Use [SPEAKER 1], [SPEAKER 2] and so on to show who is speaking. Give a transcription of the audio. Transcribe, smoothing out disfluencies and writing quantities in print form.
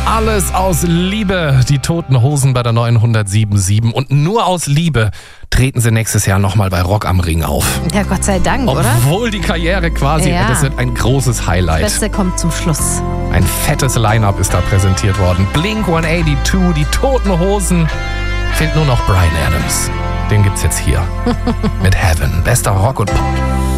[SPEAKER 1] Alles aus Liebe. Die Toten Hosen bei der neuen 107.7. Und nur aus Liebe treten sie nächstes Jahr nochmal bei Rock am Ring auf.
[SPEAKER 2] Ja, Gott sei Dank, oder?
[SPEAKER 1] Obwohl die Karriere quasi, das wird ein großes Highlight.
[SPEAKER 2] Das Beste kommt zum Schluss.
[SPEAKER 1] Ein fettes Line-Up ist da präsentiert worden. Blink 182, die Toten Hosen. Fehlt nur noch Bryan Adams. Den gibt's jetzt hier. Mit Heaven. Bester Rock und Pop.